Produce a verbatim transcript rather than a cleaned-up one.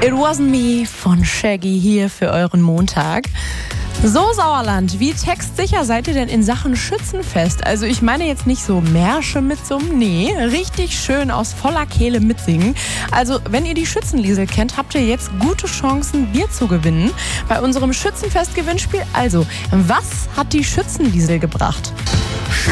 It Wasn't Me von Shaggy hier für euren Montag. So, Sauerland, wie textsicher seid ihr denn in Sachen Schützenfest? Also ich meine jetzt nicht so Märsche mitsummen, nee, richtig schön aus voller Kehle mitsingen. Also wenn ihr die Schützenliesel kennt, habt ihr jetzt gute Chancen, Bier zu gewinnen bei unserem Schützenfest-Gewinnspiel. Also, was hat die Schützenliesel gebracht?